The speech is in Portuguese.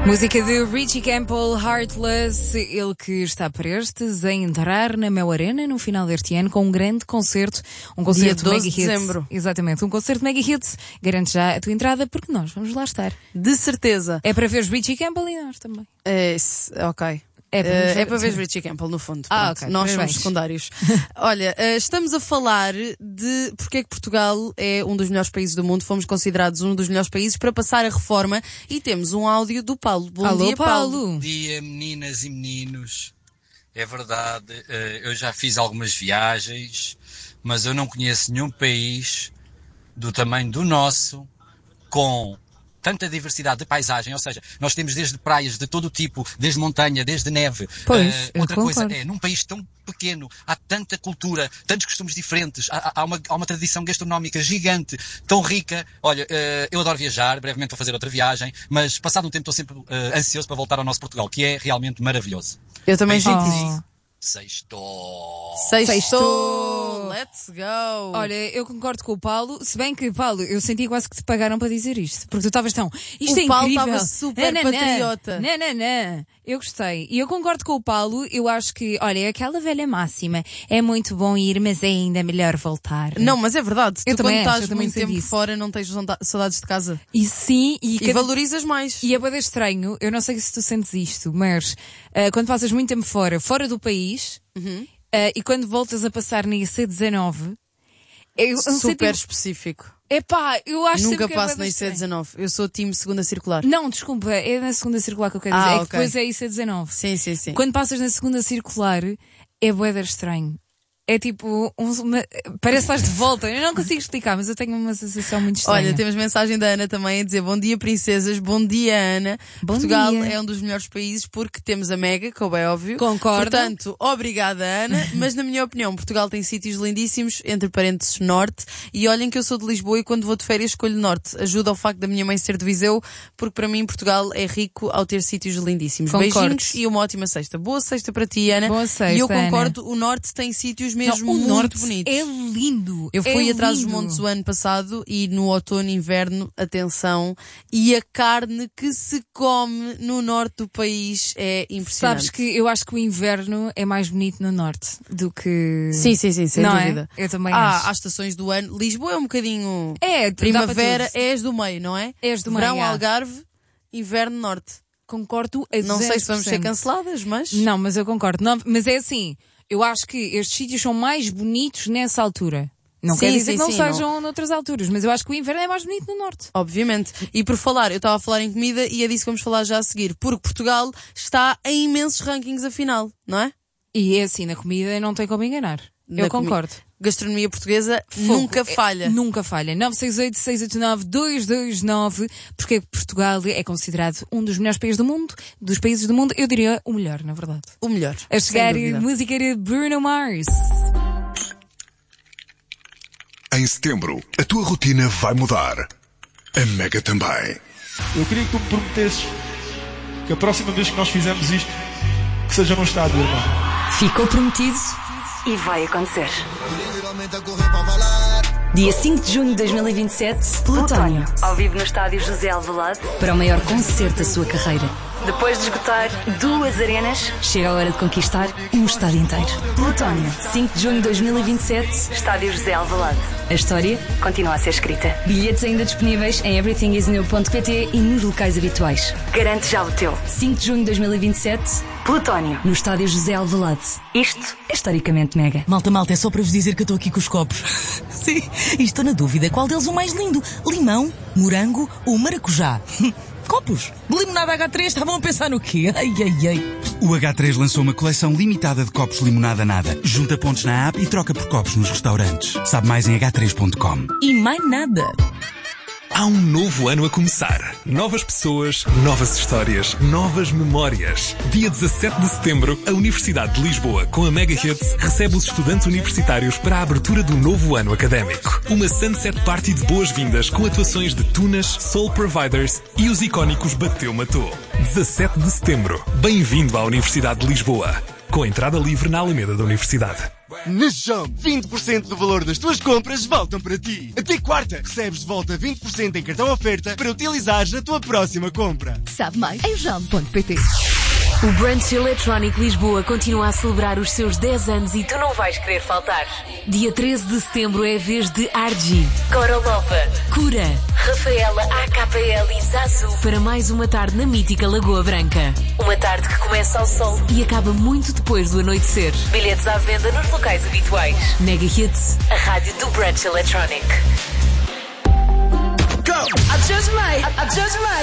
Música de Richie Campbell, Heartless, ele que está prestes a entrar na Mel Arena no final deste ano com um grande concerto, um concerto dia 12 Mega de Hits. dezembro. Exatamente, um concerto Mega Hits. Garante já a tua entrada porque nós vamos lá estar. De certeza. É para ver Richie Campbell e nós também. Ok. É para ver Richie Campbell, no fundo. Ok. Nós somos Parabéns. secundários. Olha, estamos a falar de porque é que Portugal é um dos melhores países do mundo. Fomos considerados um dos melhores países para passar a reforma e temos um áudio do Paulo. Bom Alô, dia, Paulo. Bom dia, meninas e meninos. É verdade, eu já fiz algumas viagens, mas eu não conheço nenhum país do tamanho do nosso com tanta diversidade de paisagem, ou seja, nós temos desde praias de todo o tipo, desde montanha, desde neve. Pois, eu outra coisa concordo. é, num país tão pequeno, há tanta cultura, tantos costumes diferentes, há uma tradição gastronómica gigante, tão rica. Olha, eu adoro viajar, brevemente vou fazer outra viagem, mas passado um tempo estou sempre ansioso para voltar ao nosso Portugal, que é realmente maravilhoso. Eu também sinto Beijinhos. isso. Sextou! Sextou! Let's go! Olha, eu concordo com o Paulo, se bem que, Paulo, eu senti quase que te pagaram para dizer isto, porque tu estavas tão, isto O é Paulo incrível. estava super patriota. Não. Eu gostei. E eu concordo com o Paulo, eu acho que, olha, é aquela velha máxima, é muito bom ir, mas é ainda melhor voltar. Não, mas é verdade. Eu Tu também quando acho, estás eu também muito senti tempo isso. fora não tens saudades de casa. E sim, E valorizas mais. E é bem estranho, eu não sei se tu sentes isto, mas quando passas muito tempo fora do país, e quando voltas a passar na IC19, Super específico. Epá, eu acho Nunca sempre que é passo bué na da estranho. IC19. Eu sou time segunda circular. Não, desculpa, é na segunda circular que eu quero dizer. É que ok. depois é IC19. Sim. Quando passas na segunda circular, é bué da estranho. É tipo, parece que estás de volta. Eu não consigo explicar, mas eu tenho uma sensação muito estranha. Olha, temos mensagem da Ana também a dizer bom dia princesas, bom dia Ana. Bom Portugal dia. é um dos melhores países porque temos a Mega, como é óbvio. Concordo. Portanto, obrigada Ana, mas na minha opinião Portugal tem sítios lindíssimos, entre parênteses Norte, e olhem que eu sou de Lisboa e quando vou de férias escolho Norte. Ajuda ao facto da minha mãe ser de Viseu, porque para mim Portugal é rico ao ter sítios lindíssimos. Concordo. Beijinhos e uma ótima sexta. Boa sexta para ti Ana. Boa sexta, e eu concordo, Ana. o Norte tem sítios mesmo O muito norte bonitos. é lindo. Eu fui é atrás lindo. dos montes o ano passado e no outono e inverno, atenção, e a carne que se come no norte do país é impressionante. Sabes que eu acho que o inverno é mais bonito no norte do que... Sim, sem não dúvida. É? Eu também acho. Há estações do ano. Lisboa é um bocadinho É, dá primavera, para tudo. és do meio, não é? És do meio, Verão, é. Algarve, inverno, norte. Concordo a 0%. Não sei se vamos ser canceladas, mas... Não, mas eu concordo. Não, mas é assim, eu acho que estes sítios são mais bonitos nessa altura. Não Sim, quer dizer sim, que não sim, sejam noutras alturas, mas eu acho que o inverno é mais bonito no norte. Obviamente. E por falar, eu estava a falar em comida e é disso que vamos falar já a seguir. Porque Portugal está em imensos rankings afinal, não é? E é assim, na comida não tem como enganar. Eu concordo. Gastronomia portuguesa Fogo. nunca falha. Nunca falha. 968-689-229, porque Portugal é considerado um dos melhores países do mundo, dos países do mundo, eu diria o melhor, na verdade. O melhor. A chegar sem dúvida. música de Bruno Mars. Em setembro, a tua rotina vai mudar. A Mega também. Eu queria que tu me prometesses que a próxima vez que nós fizermos isto, que seja no estádio, irmão. Ficou prometido e vai acontecer. Dia 5 de junho de 2027, Plutónio, ao vivo no estádio José Alvalade, para o maior concerto da sua carreira. Depois de esgotar 2 arenas, chega a hora de conquistar um estádio inteiro. Plutónio, 5 de junho de 2027, estádio José Alvalade. A história continua a ser escrita. Bilhetes ainda disponíveis em everythingisnew.pt e nos locais habituais. Garante já o teu. 5 de junho de 2027, Plutónio, no estádio José Alvalade. Isto é historicamente mega. Malta, é só para vos dizer que eu estou aqui com os copos. Sim, e estou na dúvida qual deles o mais lindo. Limão, morango ou maracujá? Copos. Limonada H3, estavam a pensar no quê? Ai. O H3 lançou uma coleção limitada de copos limonada nada. Junta pontos na app e troca por copos nos restaurantes. Sabe mais em h3.com. E mais nada. Há um novo ano a começar. Novas pessoas, novas histórias, novas memórias. Dia 17 de setembro, a Universidade de Lisboa, com a Mega Hits, recebe os estudantes universitários para a abertura do novo ano académico. Uma Sunset Party de boas-vindas com atuações de Tunas, Soul Providers e os icónicos Bateu Matou. 17 de setembro. Bem-vindo à Universidade de Lisboa. Com entrada livre na Alameda da Universidade. Na Jump, 20% do valor das tuas compras voltam para ti. Até quarta, recebes de volta 20% em cartão oferta para utilizares na tua próxima compra. Sabe mais em jump.pt. O Brunch Electronic Lisboa continua a celebrar os seus 10 anos e tu não vais querer faltar. Dia 13 de setembro é a vez de Argy, Corolova, Cura, Rafaela AKL e Zazu para mais uma tarde na mítica Lagoa Branca. Uma tarde que começa ao sol e acaba muito depois do anoitecer. Bilhetes à venda nos locais habituais. Mega Hits, a rádio do Brunch Electronic. Go! I just might.